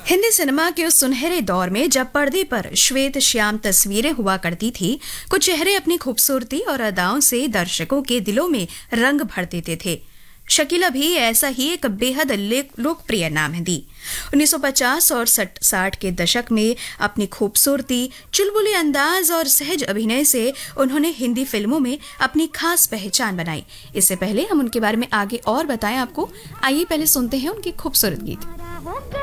Hindi cinema के उस सुनहरे दौर में जब पर्दे पर श्वेत श्याम तस्वीरें हुआ करती थी, कुछ चेहरे अपनी खूबसूरती और अदाओं से दर्शकों के दिलों में रंग भर देते थे। शकीला भी ऐसा ही एक बेहद लोकप्रिय नाम है। 1950 और 60 के दशक में अपनी खूबसूरती, चुलबुले अंदाज और सहज अभिनय से उन्होंने हिंदी फिल्मों में अपनी खास पहचान बनाई। इससे पहले हम उनके बारे में आगे और बताएं आपको, आइए पहले सुनते हैं उनके खूबसूरत गीत।